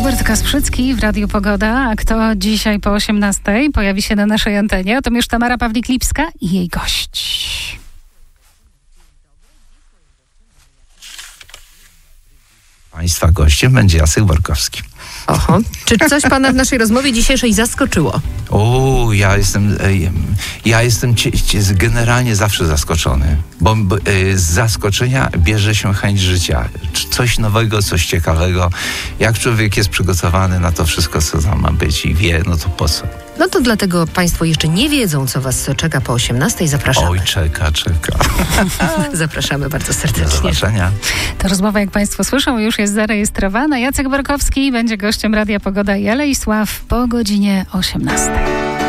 Robert Kasprzycki w Radiu Pogoda, a kto dzisiaj po 18:00 pojawi się na naszej antenie, to już Tamara Pawlik-Lipska i jej gość. Państwa gościem będzie Jacek Borkowski. Oho. Czy coś pana w naszej rozmowie dzisiejszej zaskoczyło? Ja jestem generalnie zawsze zaskoczony, bo z zaskoczenia bierze się chęć życia. Coś nowego, coś ciekawego. Jak człowiek jest przygotowany na to wszystko, co tam ma być i wie, no to po co? No to dlatego państwo jeszcze nie wiedzą, co was czeka po 18:00. Zapraszamy. Oj, czeka. Zapraszamy bardzo serdecznie. Do zobaczenia. Ta rozmowa, jak państwo słyszą, już jest zarejestrowana. Jacek Borkowski będzie gościem Radia Pogoda i Aleisław po godzinie 18:00.